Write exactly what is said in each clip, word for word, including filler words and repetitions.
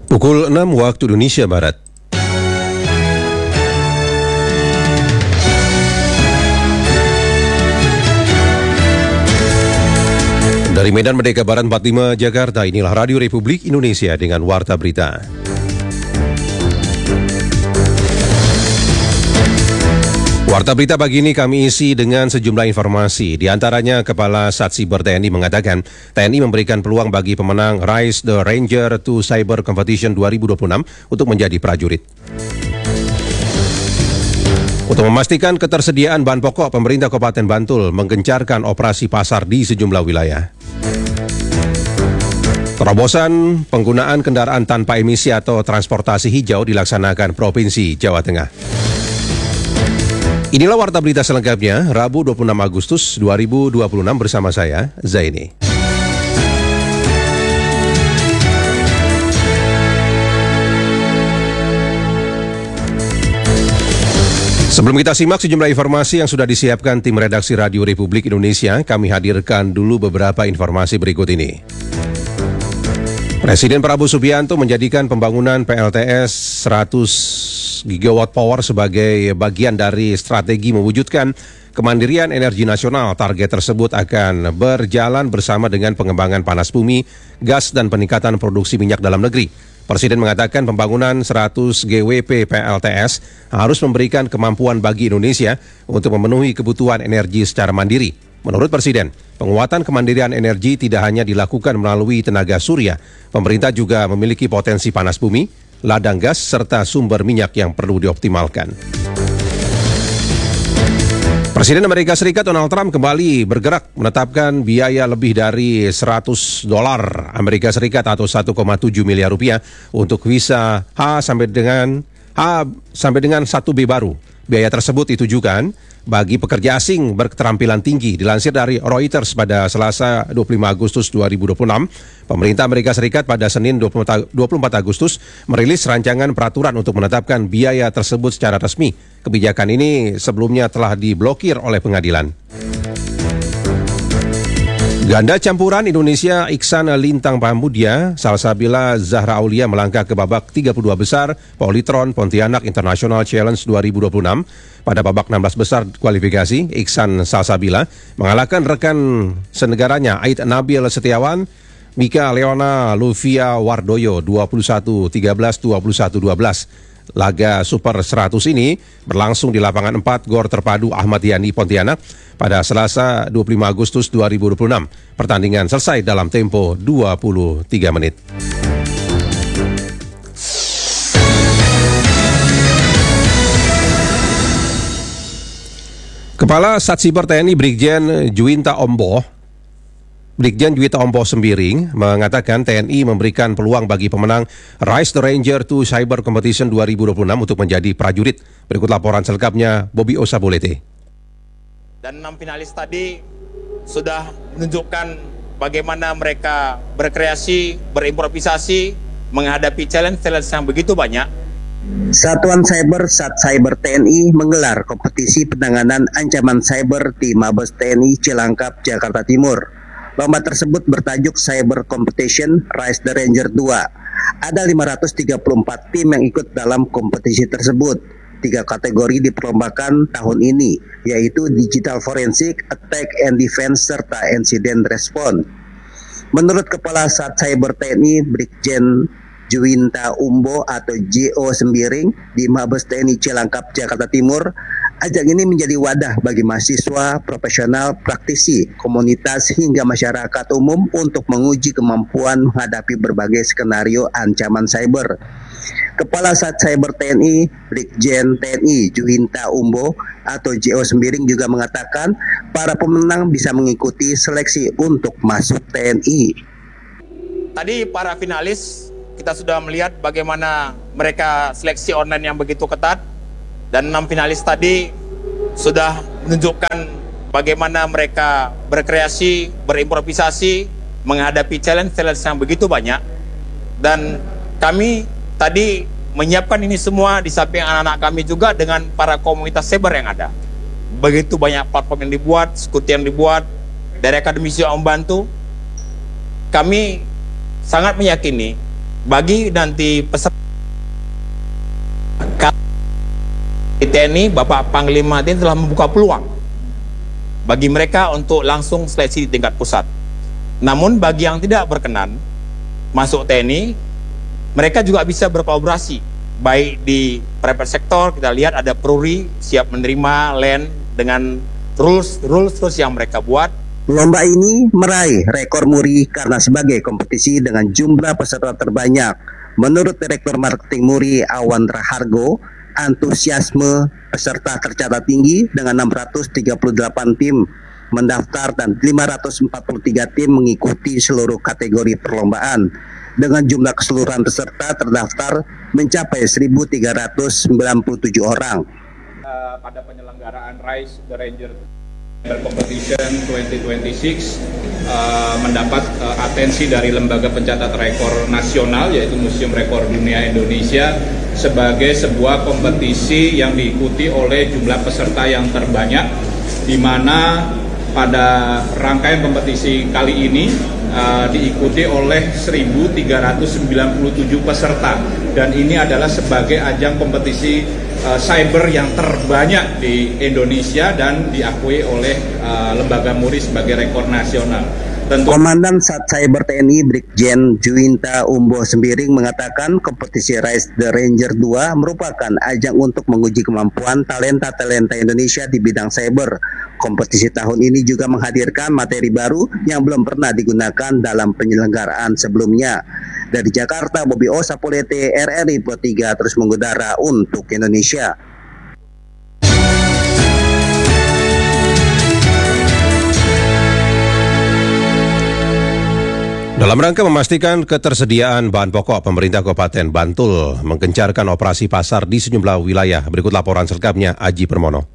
Pukul enam waktu Indonesia Barat. Dari Medan Merdeka Barat empat puluh lima Jakarta, inilah Radio Republik Indonesia dengan Warta Berita. Warta Berita pagi ini kami isi dengan sejumlah informasi. Di antaranya, Kepala Satsiber T N I mengatakan T N I memberikan peluang bagi pemenang Rise the Ranger to Cyber Competition dua ribu dua puluh enam untuk menjadi prajurit. Untuk memastikan ketersediaan bahan pokok, pemerintah Kabupaten Bantul menggencarkan operasi pasar di sejumlah wilayah. Terobosan penggunaan kendaraan tanpa emisi atau transportasi hijau dilaksanakan Provinsi Jawa Tengah. Inilah Warta Berita selengkapnya, Rabu dua puluh enam Agustus dua ribu dua puluh enam bersama saya, Zaini. Sebelum kita simak sejumlah informasi yang sudah disiapkan tim redaksi Radio Republik Indonesia, kami hadirkan dulu beberapa informasi berikut ini. Presiden Prabowo Subianto menjadikan pembangunan P L T S seratus gigawatt power sebagai bagian dari strategi mewujudkan kemandirian energi nasional. Target tersebut akan berjalan bersama dengan pengembangan panas bumi, gas, dan peningkatan produksi minyak dalam negeri. Presiden mengatakan pembangunan seratus gigawatt P L T S harus memberikan kemampuan bagi Indonesia untuk memenuhi kebutuhan energi secara mandiri. Menurut Presiden, penguatan kemandirian energi tidak hanya dilakukan melalui tenaga surya. Pemerintah juga memiliki potensi panas bumi, ladang gas, serta sumber minyak yang perlu dioptimalkan. Presiden Amerika Serikat Donald Trump kembali bergerak menetapkan biaya lebih dari seratus dolar Amerika Serikat atau satu koma tujuh miliar rupiah untuk visa H sampai dengan H sampai dengan satu B baru. Biaya tersebut ditujukan bagi pekerja asing berketerampilan tinggi. Dilansir dari Reuters pada Selasa dua puluh lima Agustus dua ribu dua puluh enam, pemerintah Amerika Serikat pada Senin dua puluh empat Agustus merilis rancangan peraturan untuk menetapkan biaya tersebut secara resmi. Kebijakan ini sebelumnya telah diblokir oleh pengadilan. Ganda campuran Indonesia Iksan Lintang Pambudia, Salsabila Zahra Aulia melangkah ke babak tiga puluh dua besar Polytron Pontianak International Challenge dua ribu dua puluh enam. Pada babak enam belas besar kualifikasi, Iksan Salsabila mengalahkan rekan senegaranya Aid Nabil Setiawan, Mika Leona Luvia Wardoyo dua puluh satu tiga belas, dua puluh satu dua belas. Laga Super seratus ini berlangsung di lapangan empat Gor Terpadu Ahmad Yani Pontianak pada Selasa dua puluh lima Agustus dua ribu dua puluh enam. Pertandingan selesai dalam tempo dua puluh tiga menit. Kepala Satsiber T N I Brigjen Juwinta Omboh Brigjen Juwita Omboh Sembiring mengatakan T N I memberikan peluang bagi pemenang Rise the Ranger to Cyber Competition dua ribu dua puluh enam untuk menjadi prajurit. Berikut laporan selengkapnya Bobby Osabolete. Dan enam finalis tadi sudah menunjukkan bagaimana mereka berkreasi, berimprovisasi, menghadapi challenge-challenge yang begitu banyak. Satuan Cyber Sat Cyber T N I menggelar kompetisi penanganan ancaman cyber di Mabes T N I Cilangkap, Jakarta Timur. Lomba tersebut bertajuk Cyber Competition Rise the Ranger dua. Ada lima ratus tiga puluh empat tim yang ikut dalam kompetisi tersebut. Tiga kategori diperlombakan tahun ini, yaitu Digital Forensic, Attack and Defense, serta Incident Response. Menurut Kepala Sat Cyber T N I Brigjen Juwinta Umbo atau J O Sembiring di Mabes T N I Cilangkap, Jakarta Timur, ajang ini menjadi wadah bagi mahasiswa, profesional, praktisi, komunitas, hingga masyarakat umum untuk menguji kemampuan menghadapi berbagai skenario ancaman cyber. Kepala Sat Cyber T N I Brigjen T N I Juwinta Umbo atau J O Sembiring juga mengatakan para pemenang bisa mengikuti seleksi untuk masuk T N I. Tadi para finalis kita sudah melihat bagaimana mereka seleksi online yang begitu ketat. Dan enam finalis tadi sudah menunjukkan bagaimana mereka berkreasi, berimprovisasi, menghadapi challenge-challenge yang begitu banyak. Dan kami tadi menyiapkan ini semua di samping anak-anak kami juga dengan para komunitas cyber yang ada. Begitu banyak platform yang dibuat, sekutu yang dibuat, dari akademisi yang membantu. Kami sangat meyakini bagi nanti peserta T N I, Bapak Panglima T N I telah membuka peluang bagi mereka untuk langsung seleksi di tingkat pusat. Namun bagi yang tidak berkenan masuk T N I, mereka juga bisa berkolaborasi baik di private sector. Kita lihat ada Polri siap menerima L E N dengan rules rules rules yang mereka buat. Lomba ini meraih rekor muri karena sebagai kompetisi dengan jumlah peserta terbanyak. Menurut Direktur Marketing Muri Awan Rahargo, antusiasme peserta tercatat tinggi dengan enam ratus tiga puluh delapan tim mendaftar dan lima ratus empat puluh tiga tim mengikuti seluruh kategori perlombaan. Dengan jumlah keseluruhan peserta terdaftar mencapai seribu tiga ratus sembilan puluh tujuh orang. Uh, pada penyelenggaraan Rise the Ranger Competition dua ribu dua puluh enam uh, mendapat uh, atensi dari Lembaga Pencatat Rekor Nasional yaitu Museum Rekor Dunia Indonesia sebagai sebuah kompetisi yang diikuti oleh jumlah peserta yang terbanyak, di mana pada rangkaian kompetisi kali ini uh, diikuti oleh seribu tiga ratus sembilan puluh tujuh peserta, dan ini adalah sebagai ajang kompetisi uh, cyber yang terbanyak di Indonesia dan diakui oleh uh, lembaga muri sebagai rekor nasional. Tentu... Komandan Sat Cyber T N I Brigjen Juwinta Umboh Sembiring mengatakan kompetisi Rise the Ranger dua merupakan ajang untuk menguji kemampuan talenta-talenta Indonesia di bidang cyber. Kompetisi tahun ini juga menghadirkan materi baru yang belum pernah digunakan dalam penyelenggaraan sebelumnya. Dari Jakarta, Bobi Osapolete, R R I Pro tiga terus mengudara untuk Indonesia. Dalam rangka memastikan ketersediaan bahan pokok, pemerintah Kabupaten Bantul menggencarkan operasi pasar di sejumlah wilayah. Berikut laporan selengkapnya Aji Permono.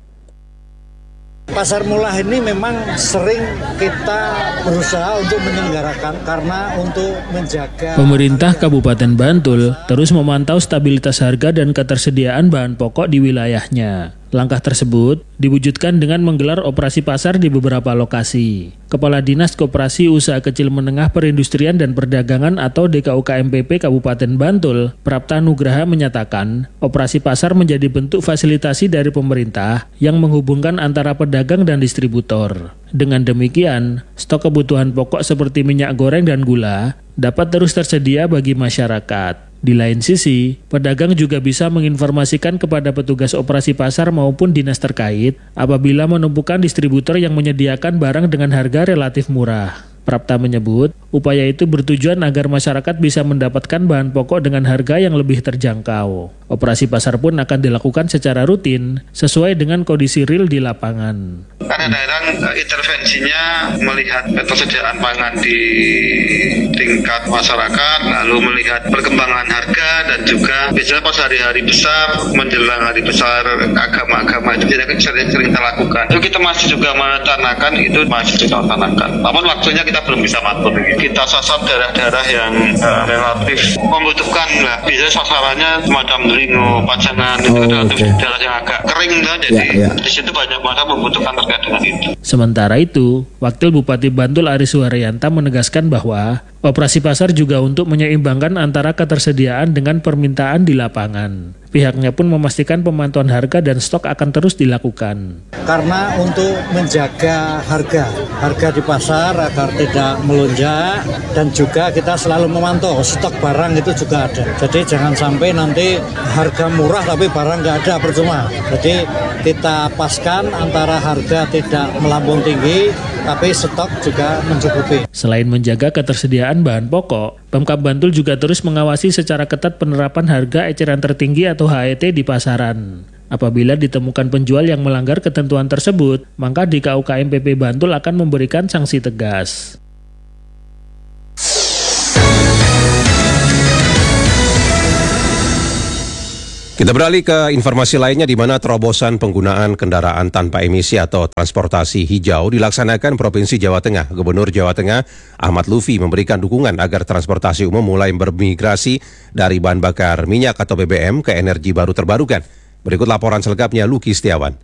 Pasar murah ini memang sering kita berusaha untuk menyelenggarakan karena untuk menjaga... Pemerintah Kabupaten Bantul terus memantau stabilitas harga dan ketersediaan bahan pokok di wilayahnya. Langkah tersebut diwujudkan dengan menggelar operasi pasar di beberapa lokasi. Kepala Dinas Koperasi Usaha Kecil Menengah Perindustrian dan Perdagangan atau D K U K M P P Kabupaten Bantul, Prapta Nugraha menyatakan, operasi pasar menjadi bentuk fasilitasi dari pemerintah yang menghubungkan antara pedagang dan distributor. Dengan demikian, stok kebutuhan pokok seperti minyak goreng dan gula dapat terus tersedia bagi masyarakat. Di lain sisi, pedagang juga bisa menginformasikan kepada petugas operasi pasar maupun dinas terkait apabila menemukan distributor yang menyediakan barang dengan harga relatif murah. Prapta menyebut, upaya itu bertujuan agar masyarakat bisa mendapatkan bahan pokok dengan harga yang lebih terjangkau. Operasi pasar pun akan dilakukan secara rutin sesuai dengan kondisi real di lapangan. Kadang-kadang intervensinya melihat ketersediaan pangan di tingkat masyarakat, lalu melihat perkembangan harga dan juga biasanya pas hari-hari besar menjelang hari besar agama-agama itu kita sering-sering kita lakukan. Itu kita masih juga merencanakan, itu masih kita rencanakan. Namun waktunya kita belum bisa matur. Kita sasar daerah-daerah yang uh, relatif membutuhkan lah. Biasanya sasarannya semacam Delingo, Pajangan, itu oh, relatif okay. daerah yang agak kering kan, jadi ya, ya. Di situ banyak masa membutuhkan terkait dengan itu. Sementara itu, Wakil Bupati Bantul Aris Suharyanta menegaskan bahwa operasi pasar juga untuk menyeimbangkan antara ketersediaan dengan permintaan di lapangan. Pihaknya pun memastikan pemantauan harga dan stok akan terus dilakukan. Karena untuk menjaga harga, harga di pasar agar tidak melonjak, dan juga kita selalu memantau stok barang itu juga ada. Jadi jangan sampai nanti harga murah tapi barang nggak ada, percuma. Jadi kita paskan antara harga tidak melambung tinggi, tapi stok juga mencukupi. Selain menjaga ketersediaan bahan pokok, Pemkab Bantul juga terus mengawasi secara ketat penerapan harga eceran tertinggi atau H E T di pasaran. Apabila ditemukan penjual yang melanggar ketentuan tersebut, maka D K U K M P P Bantul akan memberikan sanksi tegas. Kita beralih ke informasi lainnya di mana terobosan penggunaan kendaraan tanpa emisi atau transportasi hijau dilaksanakan Provinsi Jawa Tengah. Gubernur Jawa Tengah Ahmad Lutfi memberikan dukungan agar transportasi umum mulai bermigrasi dari bahan bakar minyak atau B B M ke energi baru terbarukan. Berikut laporan selengkapnya Luki Setiawan.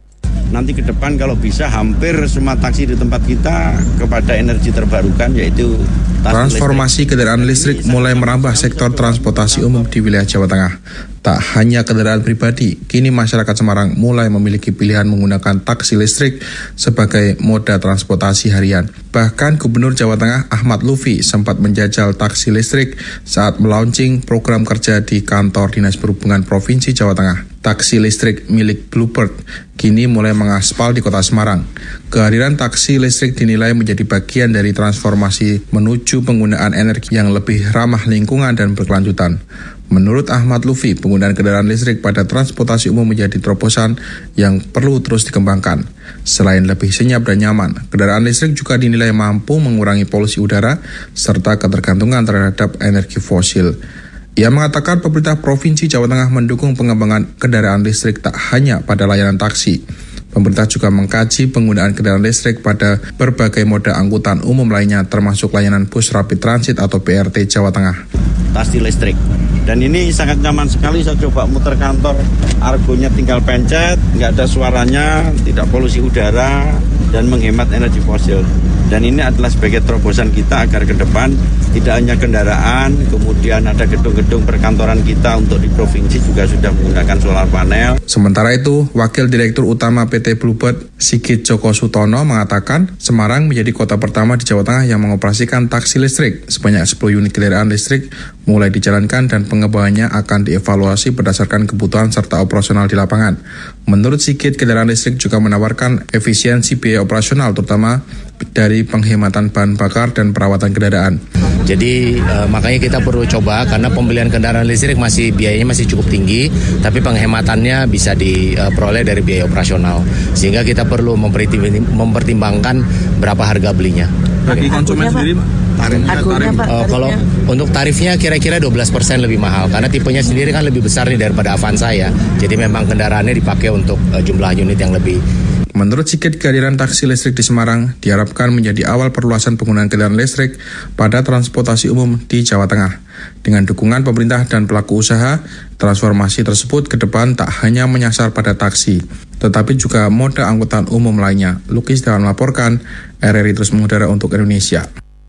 nanti ke depan kalau bisa hampir semua taksi di tempat kita kepada energi terbarukan, yaitu transformasi kendaraan listrik mulai merambah sektor transportasi umum di wilayah Jawa Tengah. Tak hanya kendaraan pribadi, kini masyarakat Semarang mulai memiliki pilihan menggunakan taksi listrik sebagai moda transportasi harian. Bahkan Gubernur Jawa Tengah Ahmad Lutfi sempat menjajal taksi listrik saat melaunching program kerja di kantor Dinas Perhubungan Provinsi Jawa Tengah. Taksi listrik milik Bluebird kini mulai mengaspal di kota Semarang. Kehadiran taksi listrik dinilai menjadi bagian dari transformasi menuju penggunaan energi yang lebih ramah lingkungan dan berkelanjutan. Menurut Ahmad Lutfi, penggunaan kendaraan listrik pada transportasi umum menjadi terobosan yang perlu terus dikembangkan. Selain lebih senyap dan nyaman, kendaraan listrik juga dinilai mampu mengurangi polusi udara serta ketergantungan terhadap energi fosil. Ia mengatakan pemerintah Provinsi Jawa Tengah mendukung pengembangan kendaraan listrik tak hanya pada layanan taksi. Pemerintah juga mengkaji penggunaan kendaraan listrik pada berbagai moda angkutan umum lainnya termasuk layanan bus rapid transit atau B R T Jawa Tengah. Taksi listrik. Dan ini sangat nyaman sekali, saya coba muter kantor, argonya tinggal pencet, nggak ada suaranya, tidak polusi udara, dan menghemat energi fosil. Dan ini adalah sebagai terobosan kita agar ke depan tidak hanya kendaraan, kemudian ada gedung-gedung perkantoran kita untuk di provinsi juga sudah menggunakan solar panel. Sementara itu, Wakil Direktur Utama P T Bluebird Sigit Joko Sutono mengatakan Semarang menjadi kota pertama di Jawa Tengah yang mengoperasikan taksi listrik. Sebanyak sepuluh unit kendaraan listrik mulai dijalankan dan pengembangannya akan dievaluasi berdasarkan kebutuhan serta operasional di lapangan. Menurut Sigit, kendaraan listrik juga menawarkan efisiensi biaya operasional terutama dari penghematan bahan bakar dan perawatan kendaraan. Jadi eh, makanya kita perlu coba karena pembelian kendaraan listrik masih biayanya masih cukup tinggi, tapi penghematannya bisa diperoleh dari biaya operasional. Sehingga kita perlu mempertimbangkan berapa harga belinya. Bagi konsumen sendiri, tarifnya, tarif, uh, kalau untuk tarifnya kira-kira dua belas persen lebih mahal karena tipenya sendiri kan lebih besar nih daripada Avanza ya. Jadi memang kendaraannya dipakai untuk uh, jumlah unit yang lebih. Menurut Sigit, kehadiran taksi listrik di Semarang diharapkan menjadi awal perluasan penggunaan kendaraan listrik pada transportasi umum di Jawa Tengah. Dengan dukungan pemerintah dan pelaku usaha, transformasi tersebut ke depan tak hanya menyasar pada taksi, tetapi juga moda angkutan umum lainnya. Lukis dalam melaporkan, R R I terus mengudara untuk Indonesia.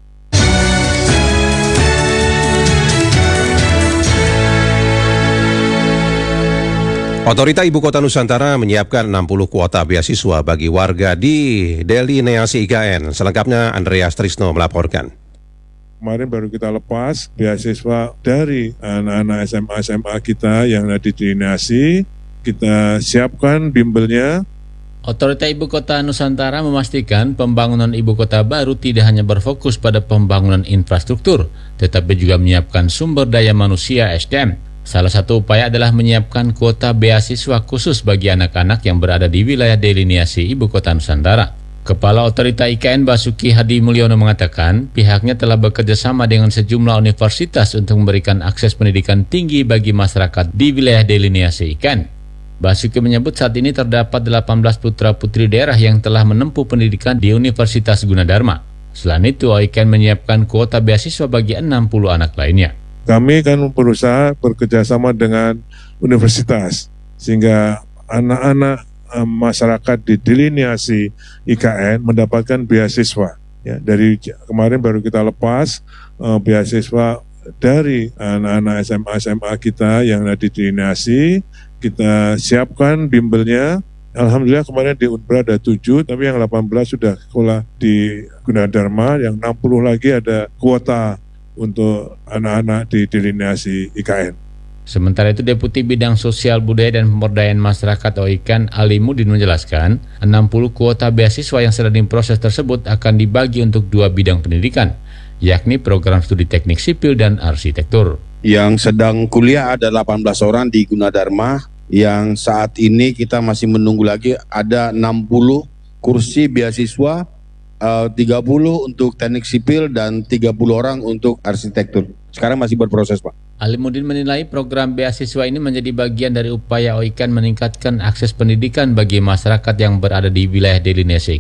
Otorita Ibu Kota Nusantara menyiapkan enam puluh kuota beasiswa bagi warga di delineasi I K N. Selengkapnya Andreas Trisno melaporkan. Kemarin baru kita lepas beasiswa dari anak-anak S M A S M A kita yang ada di delineasi. Kita siapkan bimbelnya. Otorita Ibu Kota Nusantara memastikan pembangunan ibu kota baru tidak hanya berfokus pada pembangunan infrastruktur, tetapi juga menyiapkan sumber daya manusia S D M. Salah satu upaya adalah menyiapkan kuota beasiswa khusus bagi anak-anak yang berada di wilayah delineasi Ibu Kota Nusantara. Kepala Otorita I K N Basuki Hadi Mulyono mengatakan pihaknya telah bekerja sama dengan sejumlah universitas untuk memberikan akses pendidikan tinggi bagi masyarakat di wilayah delineasi I K N. Basuki menyebut saat ini terdapat delapan belas putra-putri daerah yang telah menempuh pendidikan di Universitas Gunadarma. Selain itu, I K N menyiapkan kuota beasiswa bagi enam puluh anak lainnya. Kami kan berusaha bekerjasama dengan universitas sehingga anak-anak eh, masyarakat di delineasi I K N mendapatkan beasiswa. Ya, dari kemarin baru kita lepas eh, beasiswa dari anak-anak S M A S M A kita yang ada di delineasi. Kita siapkan bimbelnya. Alhamdulillah kemarin di Unbra ada tujuh, tapi yang delapan belas sudah sekolah di Gunadarma, yang enam puluh lagi ada kuota untuk anak-anak di delineasi I K N. Sementara itu, Deputi Bidang Sosial Budaya dan Pemberdayaan Masyarakat O I K N Ali Mudin menjelaskan, enam puluh kuota beasiswa yang sedang diproses tersebut akan dibagi untuk dua bidang pendidikan, yakni program studi teknik sipil dan arsitektur. Yang sedang kuliah ada delapan belas orang di Gunadarma, yang saat ini kita masih menunggu lagi ada enam puluh kursi beasiswa, Uh, tiga puluh untuk teknik sipil dan tiga puluh orang untuk arsitektur. Sekarang masih berproses, Pak. Alimudin menilai program beasiswa ini menjadi bagian dari upaya O I K N meningkatkan akses pendidikan bagi masyarakat yang berada di wilayah delineasi